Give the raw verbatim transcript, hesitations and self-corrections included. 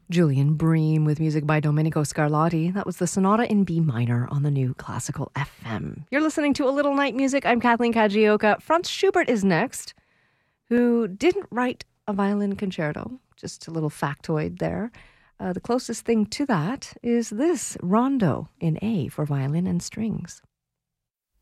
Julian Bream with music by Domenico Scarlatti. That was the Sonata in B minor on the new Classical F M. You're listening to A Little Night Music. I'm Kathleen Kajioka. Franz Schubert is next, who didn't write a violin concerto. Just a little factoid there. Uh, the closest thing to that is this, Rondo in A for violin and strings.